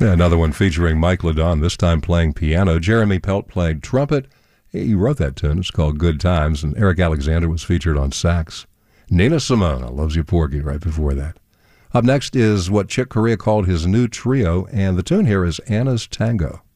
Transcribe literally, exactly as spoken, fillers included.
Another one featuring Mike LeDon, this time playing piano. Jeremy Pelt played trumpet. He wrote that tune. It's called Good Times, and Eric Alexander was featured on sax. Nina Simone, Loves You Porgy, right before that. Up next is what Chick Corea called his new trio, and the tune here is Anna's Tango.